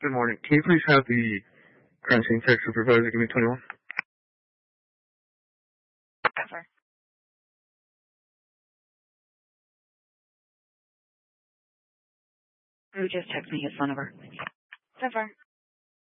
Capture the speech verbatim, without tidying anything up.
Good morning. Can you please have the crime scene tech supervisor give me twenty-one? Never. Who just texted me his phone number? Never.